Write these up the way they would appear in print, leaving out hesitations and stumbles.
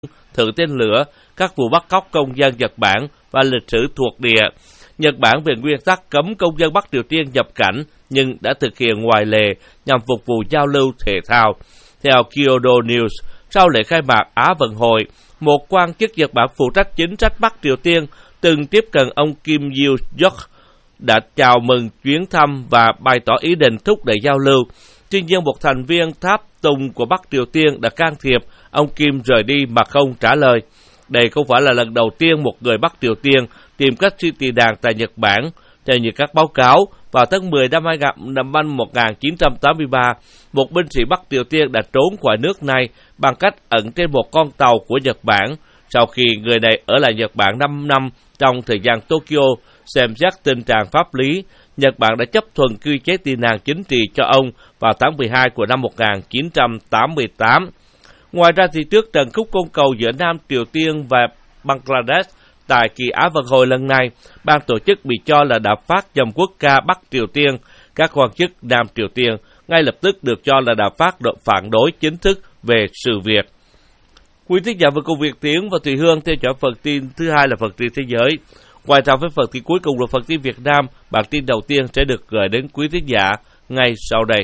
thử tên lửa, các vụ bắt cóc công dân Nhật Bản và lịch sử thuộc địa. Nhật Bản về nguyên tắc cấm công dân Bắc Triều Tiên nhập cảnh, nhưng đã thực hiện ngoại lệ nhằm phục vụ giao lưu thể thao. Theo Kyodo News, sau lễ khai mạc Á vận hội, một quan chức Nhật Bản phụ trách chính sách Bắc Triều Tiên từng tiếp cận ông Kim Yoo-jok đã chào mừng chuyến thăm và bày tỏ ý định thúc đẩy giao lưu. Tuy nhiên, một thành viên tháp tùng của Bắc Triều Tiên đã can thiệp, ông Kim rời đi mà không trả lời. Đây không phải là lần đầu tiên một người Bắc Triều Tiên tìm cách xin tị nạn tại Nhật Bản. Theo như các báo cáo, vào tháng 10 năm 1983, một binh sĩ Bắc Triều Tiên đã trốn khỏi nước này bằng cách ẩn trên một con tàu của Nhật Bản. Sau khi người này ở lại Nhật Bản 5 năm trong thời gian Tokyo xem xét tình trạng pháp lý, Nhật Bản đã chấp thuận quy chế tị nạn chính trị cho ông vào tháng 12 của năm 1988. Ngoài ra, thì trước trận khúc côn cầu giữa Nam Triều Tiên và Bangladesh tại kỳ Á vận hội lần này, ban tổ chức bị cho là đã phát dòng quốc ca Bắc Triều Tiên. Các quan chức Nam Triều Tiên ngay lập tức được cho là đã phát động phản đối chính thức về sự việc. Quý thính giả vừa cùng Việt Tiến và Thùy Hương theo dõi phần tin thứ hai là phần tin thế giới. Ngoài ra với phần tin cuối cùng là phần tin Việt Nam, bản tin đầu tiên sẽ được gửi đến quý thính giả ngay sau đây.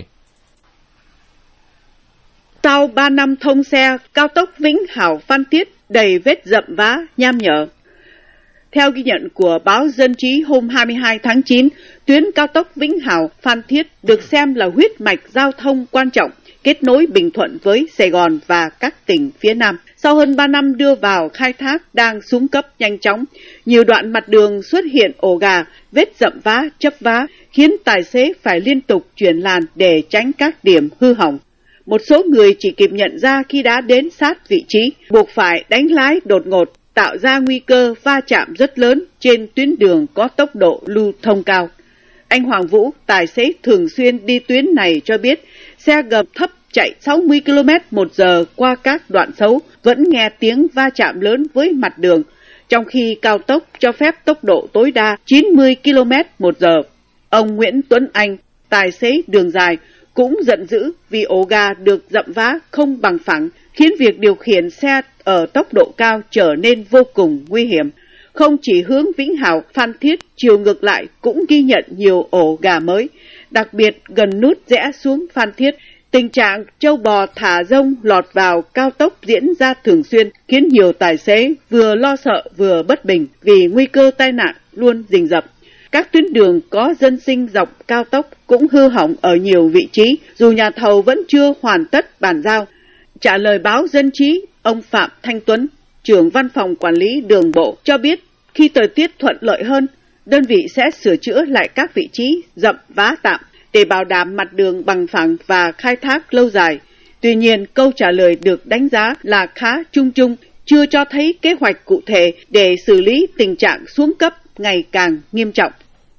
Sau 3 năm thông xe, cao tốc Vĩnh Hảo Phan Thiết đầy vết rậm vá, nham nhở. Theo ghi nhận của báo Dân trí hôm 22 tháng 9, tuyến cao tốc Vĩnh Hảo Phan Thiết được xem là huyết mạch giao thông quan trọng, kết nối Bình Thuận với Sài Gòn và các tỉnh phía Nam. Sau hơn 3 năm đưa vào khai thác đang xuống cấp nhanh chóng, nhiều đoạn mặt đường xuất hiện ổ gà, vết rậm vá, chấp vá, khiến tài xế phải liên tục chuyển làn để tránh các điểm hư hỏng. Một số người chỉ kịp nhận ra khi đã đến sát vị trí, buộc phải đánh lái đột ngột, tạo ra nguy cơ va chạm rất lớn trên tuyến đường có tốc độ lưu thông cao. Anh Hoàng Vũ, tài xế thường xuyên đi tuyến này cho biết, xe gầm thấp chạy 60 km/h qua các đoạn xấu vẫn nghe tiếng va chạm lớn với mặt đường, trong khi cao tốc cho phép tốc độ tối đa 90 km/h. Ông Nguyễn Tuấn Anh, tài xế đường dài, cũng giận dữ vì ổ gà được dậm vá không bằng phẳng, khiến việc điều khiển xe ở tốc độ cao trở nên vô cùng nguy hiểm. Không chỉ hướng Vĩnh Hảo Phan Thiết, chiều ngược lại cũng ghi nhận nhiều ổ gà mới, đặc biệt gần nút rẽ xuống Phan Thiết. Tình trạng trâu bò thả rông lọt vào cao tốc diễn ra thường xuyên, khiến nhiều tài xế vừa lo sợ vừa bất bình vì nguy cơ tai nạn luôn rình rập. Các tuyến đường có dân sinh dọc cao tốc cũng hư hỏng ở nhiều vị trí, dù nhà thầu vẫn chưa hoàn tất bàn giao. Trả lời báo Dân trí, ông Phạm Thanh Tuấn, trưởng văn phòng quản lý đường bộ, cho biết khi thời tiết thuận lợi hơn, đơn vị sẽ sửa chữa lại các vị trí rậm vá tạm để bảo đảm mặt đường bằng phẳng và khai thác lâu dài. Tuy nhiên, câu trả lời được đánh giá là khá chung chung, chưa cho thấy kế hoạch cụ thể để xử lý tình trạng xuống cấp ngày càng nghiêm trọng.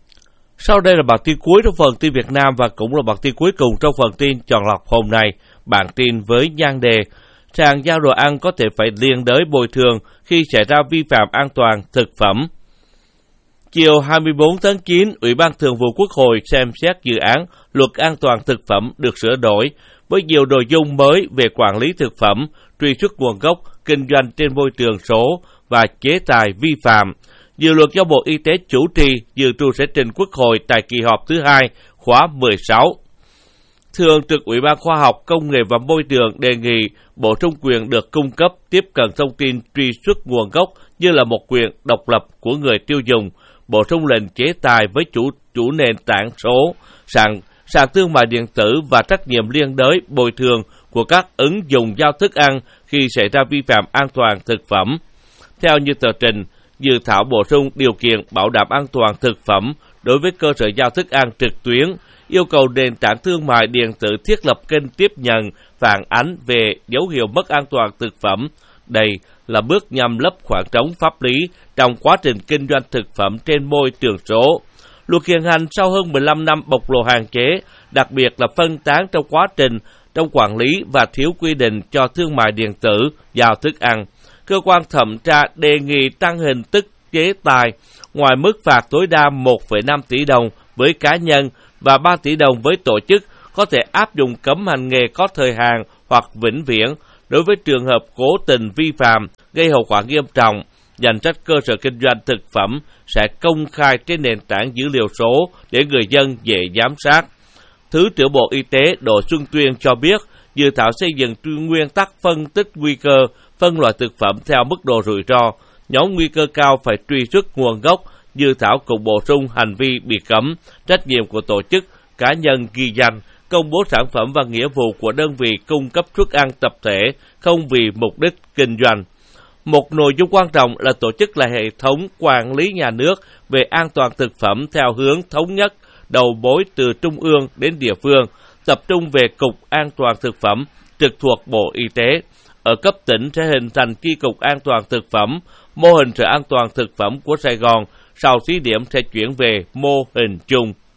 Sau đây là bản tin cuối trong phần tin Việt Nam và cũng là bản tin cuối cùng trong phần tin chọn lọc hôm nay. Bản tin với nhan đề sàn giao đồ ăn có thể phải liên đới bồi thường khi xảy ra vi phạm an toàn thực phẩm. Chiều 24 tháng 9, Ủy ban Thường vụ Quốc hội xem xét dự án Luật An toàn thực phẩm được sửa đổi với nhiều nội dung mới về quản lý thực phẩm, truy xuất nguồn gốc, kinh doanh trên môi trường số và chế tài vi phạm. Dự luật do Bộ Y tế chủ trì dự trù sẽ trình Quốc hội tại kỳ họp thứ 2 khóa 16. Thường trực Ủy ban Khoa học, Công nghệ và Môi trường đề nghị bổ sung quyền được cung cấp tiếp cận thông tin truy xuất nguồn gốc như là một quyền độc lập của người tiêu dùng, bổ sung lệnh chế tài với chủ nền tảng số, sàn thương mại điện tử và trách nhiệm liên đới bồi thường của các ứng dụng giao thức ăn khi xảy ra vi phạm an toàn thực phẩm. Theo như tờ trình, dự thảo bổ sung điều kiện bảo đảm an toàn thực phẩm đối với cơ sở giao thức ăn trực tuyến, yêu cầu nền tảng thương mại điện tử thiết lập kênh tiếp nhận phản ánh về dấu hiệu mất an toàn thực phẩm. Đây là bước nhằm lấp khoảng trống pháp lý trong quá trình kinh doanh thực phẩm trên môi trường số. Luật hiện hành sau hơn 15 năm bộc lộ hạn chế, đặc biệt là phân tán trong quản lý và thiếu quy định cho thương mại điện tử, giao thức ăn. Cơ quan thẩm tra đề nghị tăng hình thức chế tài, ngoài mức phạt tối đa 1,5 tỷ đồng với cá nhân và 3 tỷ đồng với tổ chức, có thể áp dụng cấm hành nghề có thời hạn hoặc vĩnh viễn, Đối với trường hợp cố tình vi phạm gây hậu quả nghiêm trọng, danh sách cơ sở kinh doanh thực phẩm sẽ công khai trên nền tảng dữ liệu số để người dân dễ giám sát. Thứ trưởng Bộ Y tế Đỗ Xuân Tuyên cho biết, dự thảo xây dựng nguyên tắc phân tích nguy cơ, phân loại thực phẩm theo mức độ rủi ro. Nhóm nguy cơ cao phải truy xuất nguồn gốc. Dự thảo cũng bổ sung hành vi bị cấm, trách nhiệm của tổ chức, cá nhân ghi danh, công bố sản phẩm và nghĩa vụ của đơn vị cung cấp suất ăn tập thể không vì mục đích kinh doanh. Một nội dung quan trọng là tổ chức lại hệ thống quản lý nhà nước về an toàn thực phẩm theo hướng thống nhất, đầu mối từ trung ương đến địa phương, tập trung về Cục An toàn thực phẩm trực thuộc Bộ Y tế. Ở cấp tỉnh sẽ hình thành chi cục an toàn thực phẩm, mô hình sở an toàn thực phẩm của Sài Gòn, sau thí điểm sẽ chuyển về mô hình chung.